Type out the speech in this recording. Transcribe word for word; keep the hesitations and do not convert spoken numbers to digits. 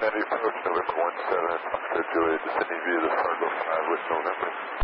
ninety approach, November one seven, Foxtrot Juliet, descending via the Fargo five with November.